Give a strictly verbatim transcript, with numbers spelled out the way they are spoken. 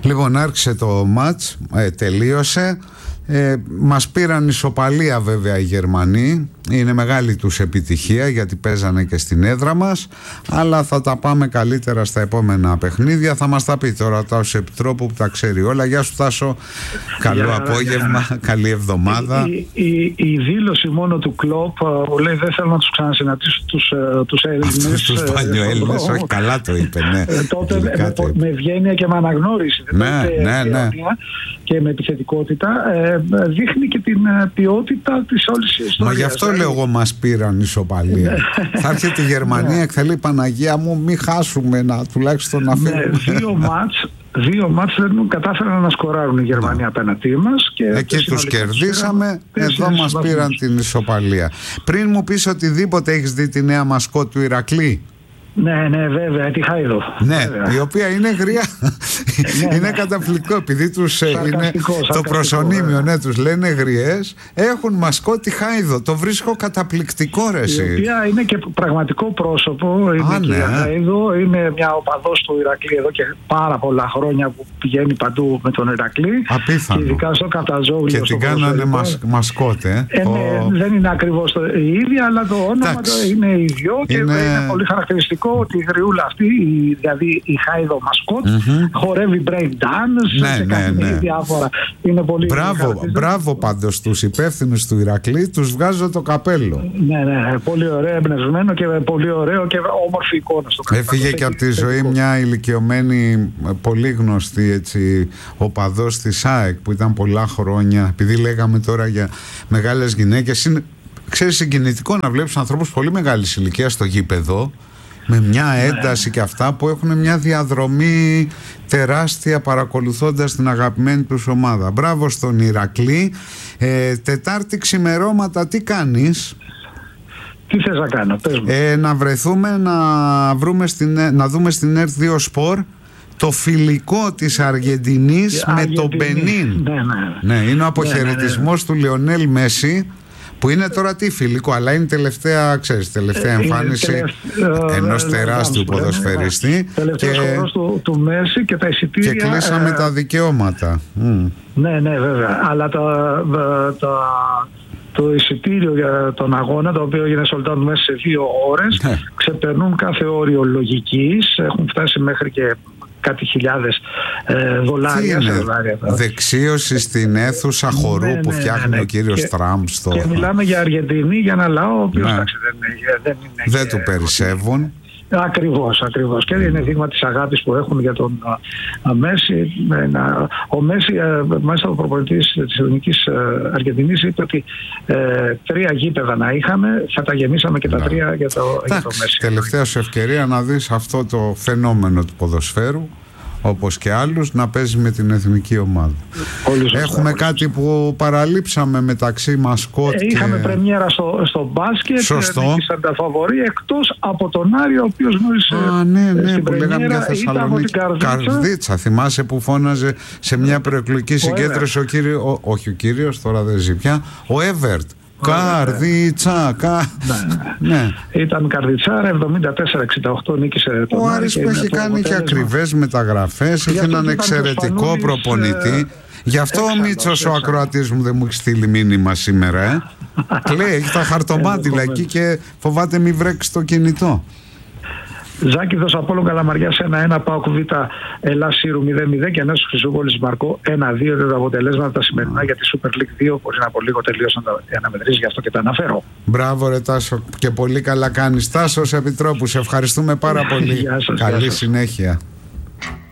Λοιπόν, άρχισε το μάτς, ε, τελείωσε. Ε, μας πήραν ισοπαλία βέβαια οι Γερμανοί. Είναι μεγάλη τους επιτυχία γιατί παίζανε και στην έδρα μας. Αλλά θα τα πάμε καλύτερα στα επόμενα παιχνίδια. Θα μας τα πει τώρα Τάσος Επιτρόπου που τα ξέρει όλα. Γεια σου Τάσο, καλό για, απόγευμα, για. Καλή εβδομάδα. Η, η, η δήλωση μόνο του Κλοπ που λέει δεν θέλω να τους ξανασυναντήσω τους, τους Έλληνες. Αυτούς τους παλιοέλληνες, όχι καλά το είπε, ναι. Τότε με, με ευγένεια και με αναγνώριση. Ναι, ναι, ναι. Και με επιθετικότητα ε, δείχνει και την ποιότητα της όλης της ιστορίας. Μα γι' αυτό λέω εγώ μας πήραν ισοπαλία. Θα έρθει η Γερμανία και θα λέει Παναγία μου μη χάσουμε να τουλάχιστον να φύγουμε. Ναι, δύο μάτς Δύο μάτς δεν κατάφεραν να σκοράρουν οι Γερμανοί απέναντί μας. Και εκεί τους κερδίσαμε, εδώ μας πήραν την ισοπαλία. Πριν μου πεις οτιδήποτε, έχεις δει τη νέα μασκότ του Ηρακλή? Ναι, ναι, βέβαια, τη Χάιδο. Ναι, βέβαια. Η οποία είναι γριά. Ναι, είναι ναι. καταπληκτικό, επειδή τους είναι το προσωνύμιο, ναι, τους λένε γριές. Έχουν μασκότη Χάιδο. Το βρίσκω καταπληκτικό, ρε εσύ. Η οποία είναι και πραγματικό πρόσωπο. Είναι Α, και ναι. η Χάιδο. Είναι μια οπαδός του Ηρακλή εδώ και πάρα πολλά χρόνια που πηγαίνει παντού με τον Ηρακλή. Απίθανο. Και ειδικά στο Καπταζόγλιο. Και την κάνανε μασ, μασκότε. Ε, ναι, ο... Δεν είναι ακριβώς η ίδια, αλλά το όνομα το είναι ίδιο και είναι... είναι πολύ χαρακτηριστικό. Ότι η γριούλα αυτή, δηλαδή η Χάιδο μασκότ, mm-hmm. χορεύει break dance, ναι, σε ναι, ναι. διάφορα. Είναι πολύ μπράβο, μπράβο πάντως τους υπεύθυνους του Ηρακλή, τους βγάζω το καπέλο. Ναι, ναι, πολύ ωραίο, εμπνευσμένο και πολύ ωραίο και όμορφη εικόνα στο καπέλο. Έφυγε και από τη ζωή μια ηλικιωμένη, πολύ γνωστή έτσι, οπαδός της ΑΕΚ που ήταν πολλά χρόνια, επειδή λέγαμε τώρα για μεγάλες γυναίκες, είναι, ξέρεις, συγκινητικό να βλέπεις ανθρώπους πολύ μεγάλης ηλικίας στο γήπεδο με μια ένταση και αυτά που έχουν μια διαδρομή τεράστια παρακολουθώντας την αγαπημένη τους ομάδα. Μπράβο στον Ηρακλή. ε, Τετάρτη ξημερώματα τι κάνεις? Τι θες να κάνω, πες μου. ε, Να βρεθούμε να, βρούμε στην, να δούμε στην ΕΡΤ δύο Σπορ το φιλικό της Αργεντινής με το Μπενίν. Ναι, ναι. Ναι, είναι ο αποχαιρετισμός ναι, ναι, ναι. του Λιονέλ Μέση, που είναι τώρα τι φιλικό, αλλά είναι τελευταία, ξέρεις, τελευταία εμφάνιση τελευταία, ενός τεράστιου ποδοσφαιριστή. Τελευταίος χορός του, του Μέση και τα εισιτήρια. Και κλείσαμε ε, τα δικαιώματα. Mm. Ναι, ναι, βέβαια. Αλλά τα, τα, το εισιτήριο για τον αγώνα, το οποίο έγινε sold out μέσα σε δύο ώρες, ναι. ξεπερνούν κάθε όριο λογικής. Έχουν φτάσει μέχρι και κάτι χιλιάδες ε, δολάρια. Τι είναι, δολάρια δεξίωση στην αίθουσα χορού ναι, ναι, που φτιάχνει ναι, ναι. ο κύριος και, Τραμπ στο... Και μιλάμε για Αργεντινή, για ένα λαό ο οποίος ναι. δεν, δεν, είναι δεν και, του περισσεύουν. Ακριβώς, ακριβώς. Και είναι δείγμα της αγάπης που έχουν για τον uh, Μέση. Uh, ο Μέση, uh, μάλιστα ο προπονητής της Εθνικής uh, Αργεντινής, είπε ότι uh, τρία γήπεδα να είχαμε, θα τα γεμίσαμε και τα yeah. τρία για το, για το Μέση. Τελευταία σου ευκαιρία να δεις αυτό το φαινόμενο του ποδοσφαίρου, όπως και άλλους, να παίζει με την εθνική ομάδα. Σωστά, έχουμε κάτι που παραλείψαμε μεταξύ μασκότ ε, είχαμε και... πρεμιέρα στο, στο μπάσκετ. Σωστό. Νίκησαν τα φαβορί, εκτός από τον Άρη, ο οποίος γνώρισε. Α, ναι, ναι, στην που λέγαμε για Θεσσαλονίκη. Καρδίτσα. Καρδίτσα. Θυμάσαι που φώναζε σε μια προεκλογική συγκέντρωση ο κύριος, ο, όχι ο κύριος, τώρα δεν ζει πια, ο Έβερτ. Καρδίτσα, κα... ναι. ναι. Ήταν Καρδιτσάρα, εβδομήντα τέσσερα εξήντα οκτώ νίκησε τον Ο Άρης που έχει κάνει και ακριβές μεταγραφές, έχει έναν εξαιρετικό προπονητή. Γι' αυτό ο Μίτσος, ο ακροατής μου, δεν μου έχει στείλει μήνυμα σήμερα. Ε. Λέει, έχει τα χαρτομάτιλα εκεί και φοβάται μη βρέξει το κινητό. Ζάκηδος Απόλλων Καλαμαριάς ένα ένα, ΠΑΟΚ Β Ελλάς Σύρου μηδέν μηδέν και Νέσος Χρυσούπολης Μαρκό ένα δύο. Τα αποτελέσματα τα σημερινά για τη Super League δύο, μπορεί να από λίγο τελείωσαν τα αναμετρήσεις, γι' αυτό και τα αναφέρω. Μπράβο ρε Τάσο, και πολύ καλά κάνεις. Τάσος Επιτρόπου, σε ευχαριστούμε πάρα πολύ. Γεια σας, καλή γεια σας. συνέχεια.